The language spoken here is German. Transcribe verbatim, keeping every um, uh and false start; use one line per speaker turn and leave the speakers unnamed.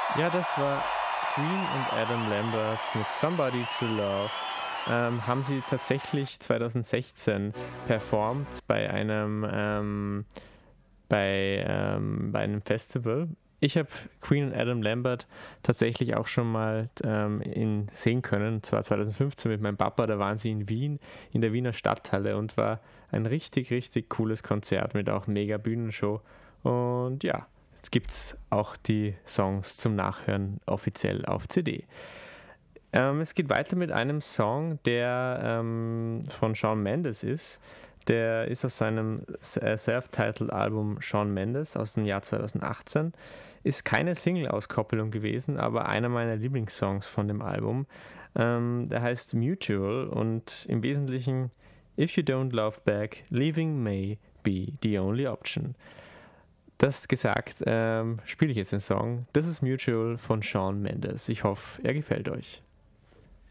Ja, das war Queen und Adam Lambert mit Somebody to Love. Ähm, haben sie tatsächlich zwanzig sechzehn performt bei einem, ähm, bei, ähm, bei einem Festival. Ich habe Queen und Adam Lambert tatsächlich auch schon mal ähm, in, sehen können, und zwar zwanzig fünfzehn mit meinem Papa. Da waren sie in Wien, in der Wiener Stadthalle, und war ein richtig, richtig cooles Konzert mit auch mega Bühnenshow. Und ja, jetzt gibt es auch die Songs zum Nachhören offiziell auf C D. Ähm, es geht weiter mit einem Song, der ähm, von Shawn Mendes ist. Der ist aus seinem Self-Titled Album Shawn Mendes aus dem Jahr zwanzig achtzehn. Ist keine Single-Auskopplung gewesen, aber einer meiner Lieblingssongs von dem Album. Ähm, der heißt Mutual und im Wesentlichen If you don't love back, leaving may be the only option. Das gesagt, ähm, spiele ich jetzt den Song. Das ist Mutual von Shawn Mendes. Ich hoffe, er gefällt euch.